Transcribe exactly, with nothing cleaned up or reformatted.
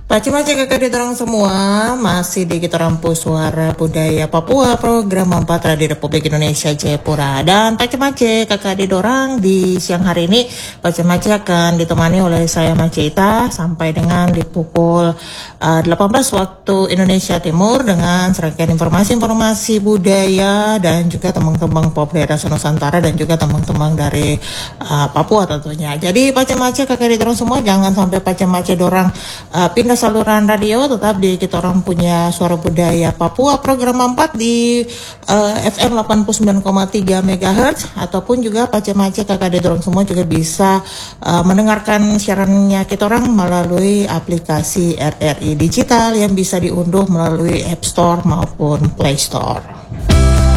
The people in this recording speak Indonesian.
Paci-paci kakak di terang semua, masih di kita rampu suara budaya Papua program empat Radio Republik Indonesia Jayapura. Dan paci-paci kakak di dorang di siang hari ini, paci-paci akan ditemani oleh saya Macita sampai dengan di pukul uh, delapan belas waktu Indonesia Timur dengan serangkaian informasi-informasi budaya dan juga tembang-tembang pop daerah Nusantara dan juga tembang-tembang dari uh, Papua tentunya. Jadi paci-paci kakak di dorang semua, jangan sampai paci-paci dorang uh, pindah saluran radio, tetap di kita orang punya suara budaya Papua program empat di uh, F M delapan puluh sembilan koma tiga megahertz, ataupun juga pace-pace kakak di dorong semua juga bisa uh, mendengarkan siarannya kita orang melalui aplikasi R R I digital yang bisa diunduh melalui App Store maupun Play Store.